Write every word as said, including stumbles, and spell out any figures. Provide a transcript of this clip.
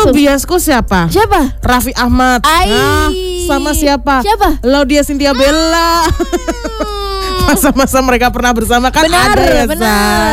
Kalau biasku siapa? Siapa? Raffi Ahmad. Ai. Nah, sama siapa? Siapa? Laudia Cynthia Bella. Masa-masa mereka pernah bersama kan Benar, ada ya, benar. Sa?